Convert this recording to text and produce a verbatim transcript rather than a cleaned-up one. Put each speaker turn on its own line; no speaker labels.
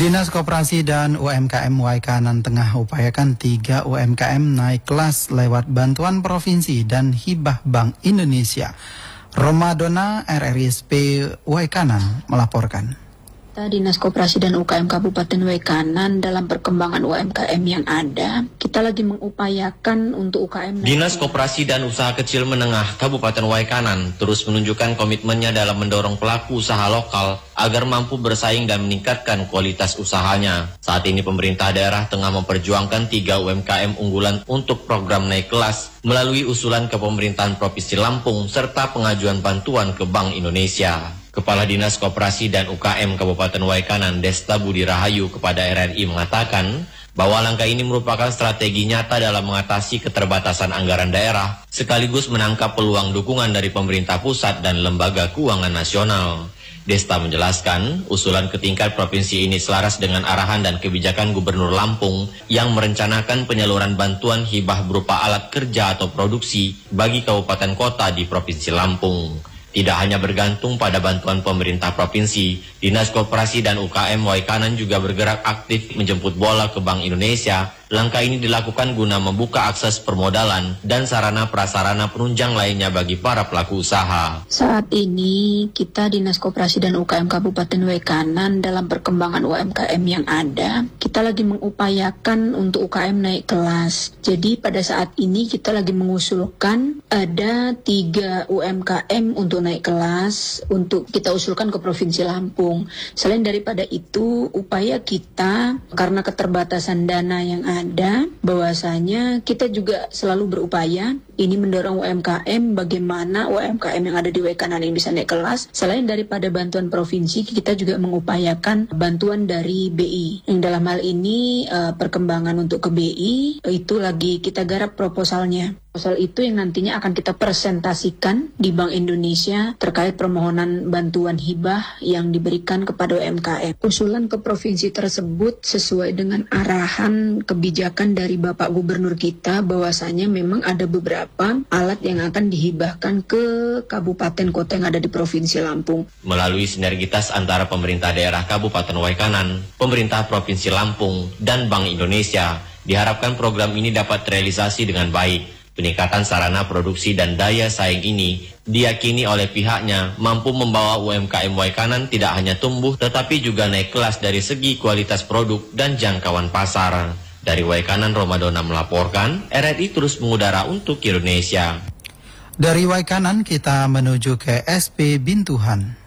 Dinas Koperasi dan U M K M Waikanan tengah upayakan tiga U M K M naik kelas lewat bantuan provinsi dan hibah Bank Indonesia. Romadona R R I S P Waikanan melaporkan.
Dinas Koperasi dan U K M Kabupaten Waikanan dalam perkembangan U M K M yang ada, kita lagi mengupayakan untuk U K M.
Dinas Koperasi dan Usaha Kecil Menengah Kabupaten Waikanan terus menunjukkan komitmennya dalam mendorong pelaku usaha lokal agar mampu bersaing dan meningkatkan kualitas usahanya. Saat ini pemerintah daerah tengah memperjuangkan tiga U M K M unggulan untuk program naik kelas melalui usulan ke pemerintahan Provinsi Lampung serta pengajuan bantuan ke Bank Indonesia. Kepala Dinas Koperasi dan U K M Kabupaten Waikanan Desta Budi Rahayu kepada R R I mengatakan bahwa langkah ini merupakan strategi nyata dalam mengatasi keterbatasan anggaran daerah sekaligus menangkap peluang dukungan dari pemerintah pusat dan lembaga keuangan nasional. Desta menjelaskan, usulan ke tingkat provinsi ini selaras dengan arahan dan kebijakan Gubernur Lampung yang merencanakan penyaluran bantuan hibah berupa alat kerja atau produksi bagi kabupaten kota di Provinsi Lampung. Tidak hanya bergantung pada bantuan pemerintah provinsi, Dinas Koperasi dan U K M Waikanan juga bergerak aktif menjemput bola ke Bank Indonesia. Langkah ini dilakukan guna membuka akses permodalan dan sarana-prasarana penunjang lainnya bagi para pelaku usaha.
Saat ini kita Dinas Koperasi dan U K M Kabupaten Waikanan dalam perkembangan U M K M yang ada, kita lagi mengupayakan untuk U K M naik kelas. Jadi pada saat ini kita lagi mengusulkan ada tiga U M K M untuk naik kelas untuk kita usulkan ke Provinsi Lampung. Selain daripada itu, upaya kita karena keterbatasan dana yang ada, bahwasanya kita juga selalu berupaya ini mendorong U M K M bagaimana U M K M yang ada di Waikanan ini bisa naik kelas. Selain daripada bantuan provinsi, kita juga mengupayakan bantuan dari B I. Yang dalam hal ini uh, perkembangan untuk ke B I itu lagi kita garap proposalnya. Proposal itu yang nantinya akan kita presentasikan di Bank Indonesia terkait permohonan bantuan hibah yang diberikan kepada U M K M. Usulan ke provinsi tersebut sesuai dengan arahan kebijakan dari Bapak Gubernur kita bahwasanya memang ada beberapa alat yang akan dihibahkan ke kabupaten kota yang ada di Provinsi Lampung.
Melalui sinergitas antara pemerintah daerah Kabupaten Waikanan, pemerintah Provinsi Lampung, dan Bank Indonesia, diharapkan program ini dapat terrealisasi dengan baik. Peningkatan sarana produksi dan daya saing ini diyakini oleh pihaknya mampu membawa U M K M Waikanan tidak hanya tumbuh tetapi juga naik kelas dari segi kualitas produk dan jangkauan pasar. Dari Waikanan, Romadona melaporkan, R R I terus mengudara untuk Indonesia.
Dari Waikanan kita menuju ke S P Bintuhan.